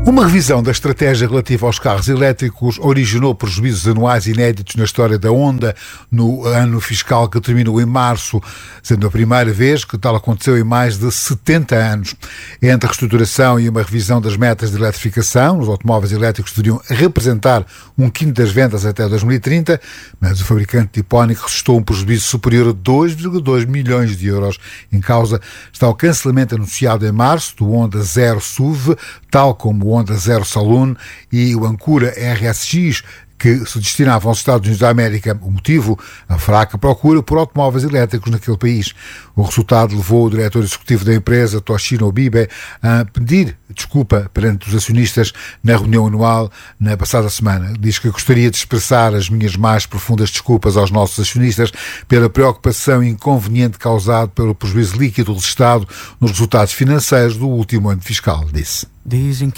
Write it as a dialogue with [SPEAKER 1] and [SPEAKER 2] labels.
[SPEAKER 1] Uma revisão da estratégia relativa aos carros elétricos originou prejuízos anuais inéditos na história da Honda no ano fiscal que terminou em março, sendo a primeira vez que tal aconteceu em mais de 70 anos. Entre a reestruturação e uma revisão das metas de eletrificação, os automóveis elétricos deveriam representar um quinto das vendas até 2030, mas o fabricante nipónico registrou um prejuízo superior a 2,2 milhões de euros. Em causa está o cancelamento anunciado em março do Honda Zero SUV, tal como o Honda Zero Saloon e o Acura RSX, que se destinavam aos Estados Unidos da América. O motivo? A fraca procura por automóveis elétricos naquele país. O resultado levou o diretor executivo da empresa, Toshiro Obibe, a pedir desculpa perante os acionistas na reunião anual na passada semana. Diz que gostaria de expressar as minhas mais profundas desculpas aos nossos acionistas pela preocupação e inconveniente causado pelo prejuízo líquido registrado nos resultados financeiros do último ano fiscal, disse.